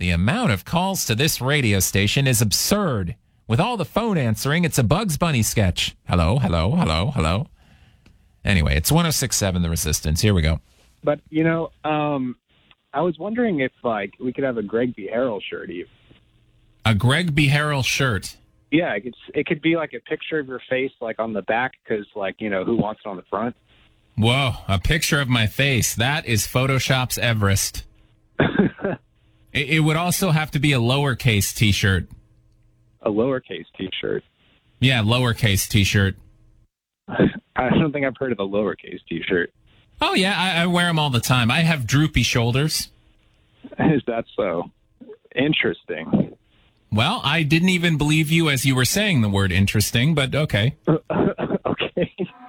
The amount of calls to this radio station is absurd. With all the phone answering, it's a Bugs Bunny sketch. Hello, hello, hello, hello. Anyway, it's 106.7 The Resistance. Here we go. But, I was wondering if, we could have a Greg B. Harrell shirt. A Greg B. Harrell shirt? Yeah, it could be like a picture of your face, on the back, because, who wants it on the front? Whoa, a picture of my face. That is Photoshop's Everest. It would also have to be a lowercase T-shirt. A lowercase T-shirt? Yeah, lowercase T-shirt. I don't think I've heard of a lowercase T-shirt. Oh, yeah, I wear them all the time. I have droopy shoulders. Is that so? Interesting. Well, I didn't even believe you as you were saying the word interesting, but okay. Okay.